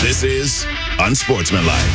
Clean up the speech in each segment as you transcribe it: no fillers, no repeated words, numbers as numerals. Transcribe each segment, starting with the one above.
This is Unsportsmanlike.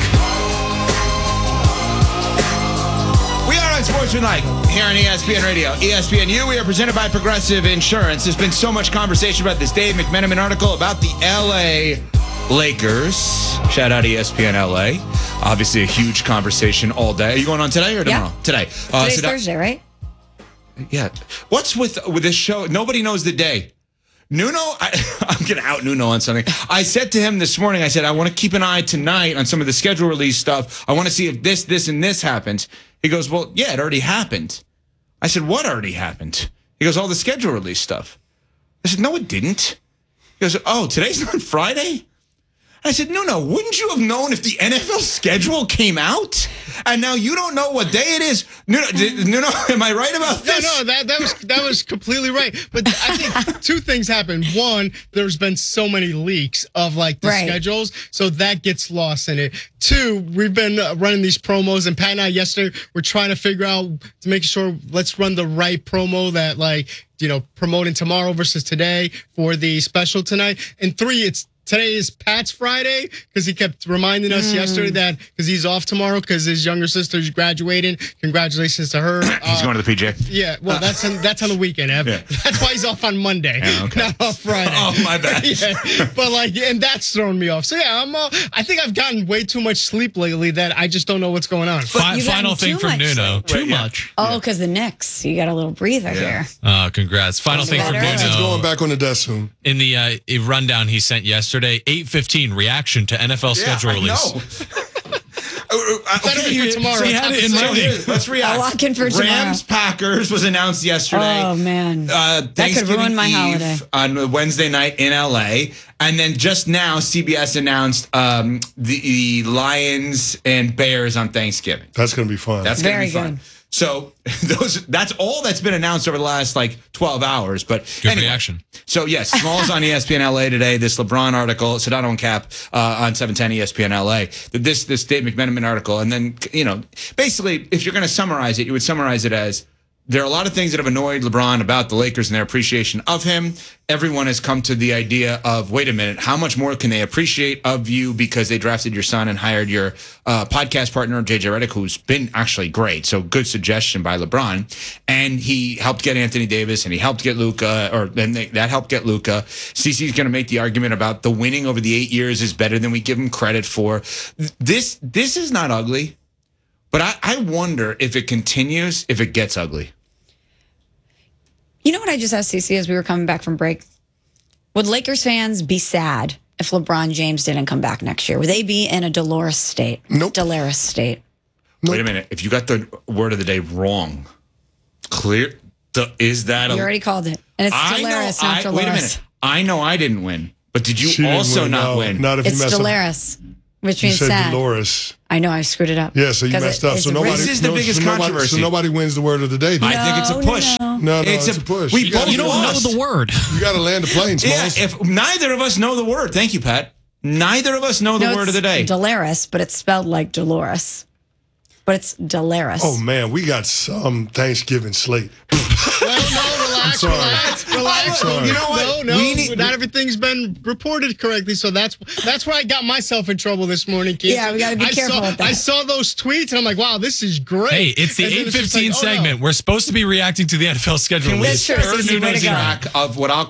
We are Unsportsmanlike here on ESPN Radio. ESPNU, we are presented by Progressive Insurance. There's been so much conversation about this Dave McMenamin article about the L.A. Lakers. Shout out ESPN LA. Obviously a huge conversation all day. Are you going on today or tomorrow? Yeah. Today. Today's Thursday, right? Yeah. What's with this show? Nobody knows the day. Nuno, I'm going to out Nuno on something. I said to him this morning, I said, I want to keep an eye tonight on some of the schedule release stuff. I want to see if this, and this happens. He goes, well, yeah, it already happened. I said, what already happened? He goes, all the schedule release stuff. I said, no, it didn't. He goes, oh, today's not Friday? I said, no, wouldn't you have known if the NFL schedule came out? And now you don't know what day it is? No, am I right about this? No, that was completely right. But I think two things happened. One, there's been so many leaks of like the schedules, so that gets lost in it. Two, we've been running these promos, and Pat and I yesterday were trying to figure out to make sure let's run the right promo that promoting tomorrow versus today for the special tonight. And three, today is Pat's Friday because he kept reminding us yesterday that because he's off tomorrow because his younger sister's graduating. Congratulations to her. He's going to the PJ. Yeah, well, that's on the weekend, Ev. Yeah. That's why he's off on Monday, not off Friday. Oh, my bad. Yeah. But and that's thrown me off. So yeah, I think I've gotten way too much sleep lately that I just don't know what's going on. Final thing from Nuno. Too much. Oh, because the Knicks. You got a little breather here. Oh, congrats. Final thing from Nuno. It's going back on the desk soon. In the rundown he sent yesterday, 8:15 reaction to NFL schedule release. For tomorrow. So he had it in writing. Let's react. I'll lock in for tomorrow. Rams Packers was announced yesterday. Oh man, that could ruin my holiday. On Wednesday night in LA, and then just now CBS announced the Lions and Bears on Thanksgiving. That's going to be fun. That's going to be fun. Good. So that's all that's been announced over the last 12 hours. But good reaction. So yes, Smalls on ESPN LA today. This LeBron article, Sedano and Cap on 710 ESPN LA. This Dave McMenamin article, and then basically, if you're going to summarize it, you would summarize it as there are a lot of things that have annoyed LeBron about the Lakers and their appreciation of him. Everyone has come to the idea of, wait a minute, how much more can they appreciate of you because they drafted your son and hired your podcast partner, JJ Redick, who's been actually great. So good suggestion by LeBron. And he helped get Anthony Davis and he helped get Luka, that helped get Luka. CC's going to make the argument about the winning over the 8 years is better than we give him credit for. This is not ugly, but I wonder if it continues, if it gets ugly. You know what I just asked CC as we were coming back from break? Would Lakers fans be sad if LeBron James didn't come back next year? Would they be in a Dolores state? Nope. Dolores state. Nope. Wait a minute. If you got the word of the day wrong, is that you already called it. And it's Dolores, not Dolores. Wait a minute. I know I didn't win, but did you also not win? Not if you messed Dolores, which means you said sad. Dolores. I know I screwed it up. Yeah, so you messed up. So this is the biggest controversy. So nobody wins the word of the day. I think it's a push. No, it's a push. You don't know the word. You got to land the plane, Smalls. Yeah, if neither of us know the word. Thank you, Pat. Neither of us know the word of the day. Dolores, but it's spelled like Dolores. But it's Dolores. Oh, man, we got some Thanksgiving slate. Well, no, relax. Sorry. You know what? No, not everything's been reported correctly, so that's where I got myself in trouble this morning, Keith. Yeah, we got to be careful with that. I saw those tweets, and I'm like, wow, this is great. Hey, it's the 8:15 segment. We're supposed to be reacting to the NFL schedule. Can we track of what I'll